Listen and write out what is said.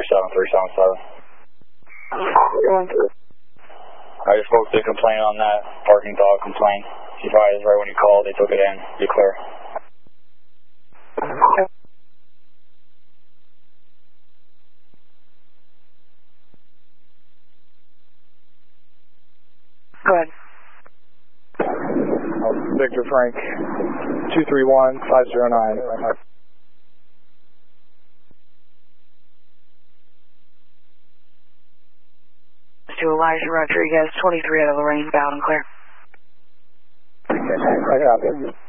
7377. I just spoke to the complaint on that parking dog complaint. She advised right when you called, they took it in. Be clear. Okay. Go ahead. Victor Frank, 231-509. To Elijah Rodriguez, 23 out of Lorraine, bound and clear. Okay, I got it.